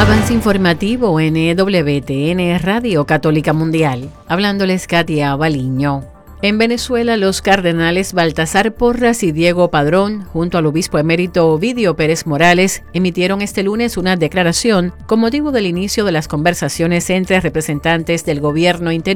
Avance informativo en EWTN Radio Católica Mundial. Hablándoles Katia Baliño. En Venezuela, los cardenales Baltasar Porras y Diego Padrón, junto al obispo emérito Ovidio Pérez Morales, emitieron este lunes una declaración con motivo del inicio de las conversaciones entre representantes del gobierno interino